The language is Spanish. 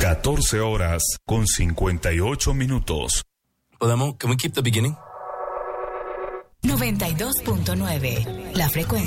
14 horas con 58 minutos. Can we keep the beginning? 92.9, la frecuencia.